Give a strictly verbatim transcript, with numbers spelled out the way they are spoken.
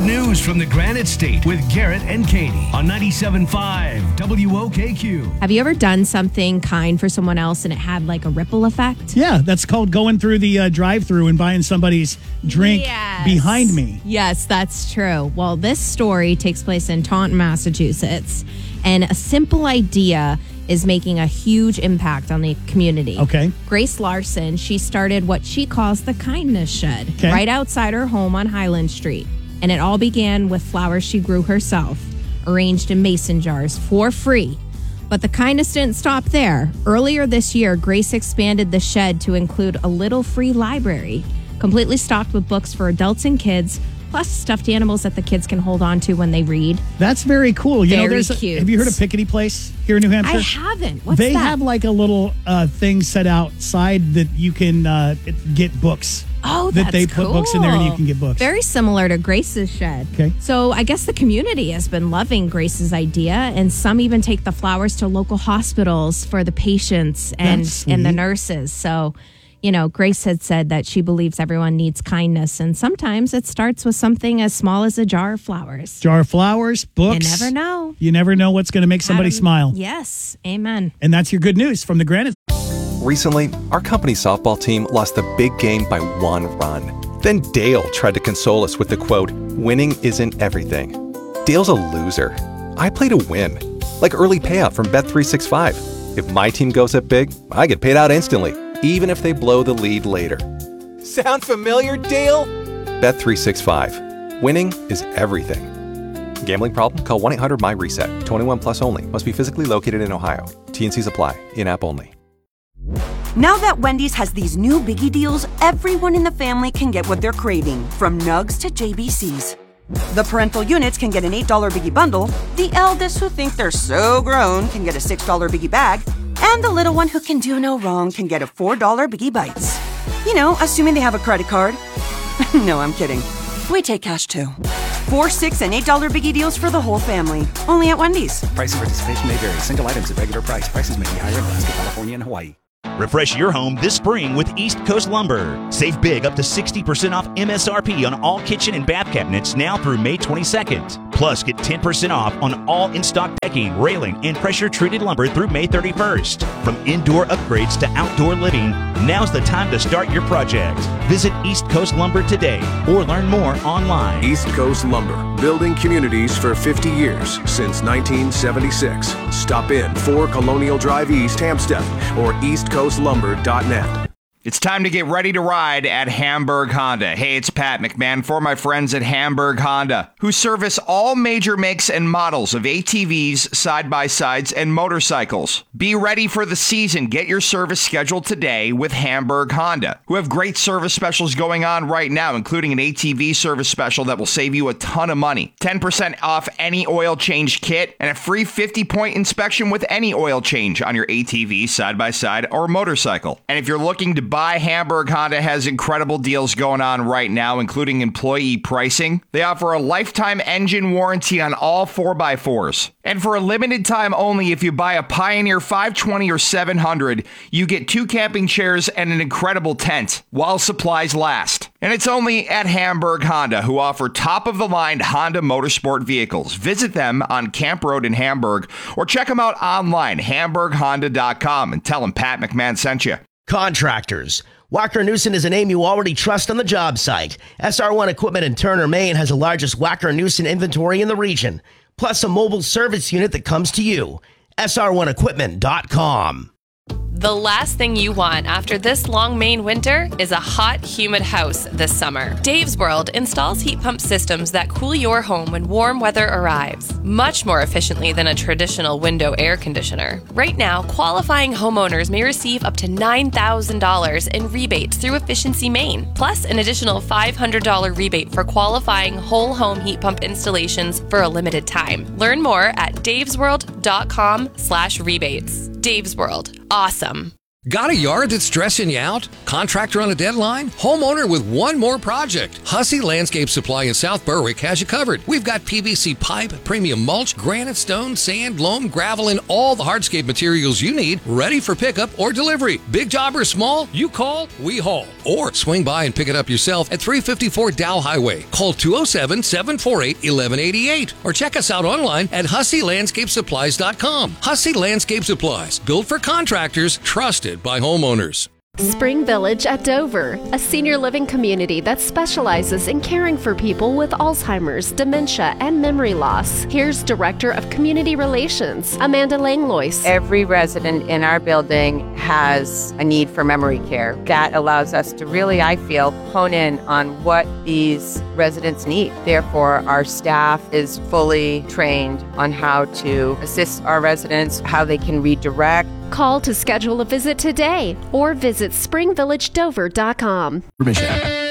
news from the Granite State with Garrett and Katie on ninety-seven point five W O K Q. Have you ever done something kind for someone else and it had like a ripple effect? Yeah, that's called going through the uh, drive-thru and buying somebody's drink Yes. behind me. Yes, that's true. Well, this story takes place in Taunton, Massachusetts, and a simple idea is making a huge impact on the community. Okay. Grace Larson, she started what she calls the Kindness Shed Okay. right outside her home on Highland Street. And it all began with flowers she grew herself, arranged in mason jars for free. But the kindness didn't stop there. Earlier this year, Grace expanded the shed to include a little free library, completely stocked with books for adults and kids, plus stuffed animals that the kids can hold on to when they read. That's very cool. You know, Very there's a- cute. have you heard of Pickety Place here in New Hampshire? I haven't. What's they that? have like a little uh, thing set outside that you can uh, get books. Oh, that that's they put books in there and you cool. can get books. Very similar to Grace's shed. Okay. So I guess the community has been loving Grace's idea, and some even take the flowers to local hospitals for the patients and That's and the sweet. nurses. So, you know, Grace had said that she believes everyone needs kindness, and sometimes it starts with something as small as a jar of flowers. Jar of flowers, You books. never know. You never know what's going to make somebody Adam- smile. Yes. Amen. And that's your good news from the Granite. Recently, our company softball team lost the big game by one run. Then Dale tried to console us with the quote, "Winning isn't everything." Dale's a loser. I play to win. Like early payout from Bet three sixty-five. If my team goes up big, I get paid out instantly, even if they blow the lead later. Sound familiar, Dale? Bet three sixty-five. Winning is everything. Gambling problem? Call one eight hundred M Y reset. twenty-one plus only. Must be physically located in Ohio. T N Cs apply. In-app only. Now that Wendy's has these new biggie deals, everyone in the family can get what they're craving, from nugs to J B Cs. The parental units can get an eight dollar biggie bundle, the eldest who think they're so grown can get a six dollar biggie bag, and the little one who can do no wrong can get a four dollar biggie bites. You know, assuming they have a credit card. No, I'm kidding. We take cash too. Four, six, and eight dollar biggie deals for the whole family. Only at Wendy's. Price and participation may vary. Single items at regular price. Prices may be higher in Alaska, California, and Hawaii. Refresh your home this spring with East Coast Lumber. Save big up to sixty percent off M S R P on all kitchen and bath cabinets now through May twenty-second. Plus, get ten percent off on all in-stock decking, railing, and pressure-treated lumber through May thirty-first. From indoor upgrades to outdoor living, now's the time to start your project. Visit East Coast Lumber today or learn more online. East Coast Lumber, building communities for fifty years since nineteen seventy-six. Stop in four Colonial Drive East, Hampstead, or east coast lumber dot net. It's time to get ready to ride at Hamburg Honda. Hey, it's Pat McMahon for my friends at Hamburg Honda, who service all major makes and models of A T Vs, side-by-sides, and motorcycles. Be ready for the season. Get your service scheduled today with Hamburg Honda, who have great service specials going on right now, including an A T V service special that will save you a ton of money. ten percent off any oil change kit and a free fifty-point inspection with any oil change on your A T V, side-by-side, or motorcycle. And if you're looking to buy, Hamburg Honda has incredible deals going on right now, including employee pricing. They offer a lifetime engine warranty on all four by fours. And for a limited time only, if you buy a Pioneer five twenty or seven hundred, you get two camping chairs and an incredible tent while supplies last. And it's only at Hamburg Honda, who offer top-of-the-line Honda motorsport vehicles. Visit them on Camp Road in Hamburg or check them out online, hamburg honda dot com, and tell them Pat McMahon sent you. Contractors. Wacker Neuson is a name you already trust on the job site. S R one Equipment in Turner, Maine has the largest Wacker Neuson inventory in the region, plus a mobile service unit that comes to you. S R one equipment dot com. The last thing you want after this long Maine winter is a hot, humid house this summer. Dave's World installs heat pump systems that cool your home when warm weather arrives, much more efficiently than a traditional window air conditioner. Right now, qualifying homeowners may receive up to nine thousand dollars in rebates through Efficiency Maine, plus an additional five hundred dollars rebate for qualifying whole home heat pump installations for a limited time. Learn more at davesworld dot com slash rebates. Dave's World. Awesome. Got a yard that's stressing you out? Contractor on a deadline? Homeowner with one more project? Hussey Landscape Supply in South Berwick has you covered. We've got P V C pipe, premium mulch, granite, stone, sand, loam, gravel, and all the hardscape materials you need ready for pickup or delivery. Big job or small, you call, we haul. Or swing by and pick it up yourself at three fifty-four Dow Highway. Call two oh seven, seven four eight, one one eight eight or check us out online at hussey landscape supplies dot com. Hussey Landscape Supplies, built for contractors, trusted by homeowners. Spring Village at Dover, a senior living community that specializes in caring for people with Alzheimer's, dementia, and memory loss. Here's Director of Community Relations, Amanda Langlois. Every resident in our building has a need for memory care. That allows us to really, I feel, hone in on what these residents need. Therefore, our staff is fully trained on how to assist our residents, how they can redirect. Call to schedule a visit today or visit spring village dover dot com. Permission.